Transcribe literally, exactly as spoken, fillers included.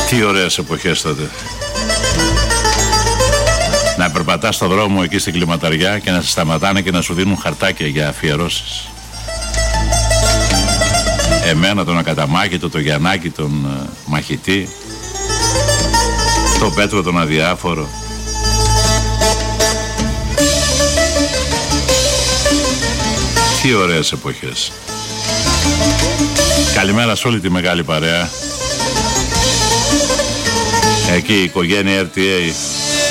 Τι ωραίες εποχές τότε. Να περπατάς στο δρόμο εκεί στην Κλιματαριά και να σε σταματάνε και να σου δίνουν χαρτάκια για αφιερώσεις. Εμένα τον Ακαταμάκητο, το Γιαννάκη τον uh, μαχητή, το Πέτρο τον αδιάφορο. Τι ωραίες εποχές. Καλημέρα σε όλη τη μεγάλη παρέα. Εκεί η οικογένεια αρ τι έι.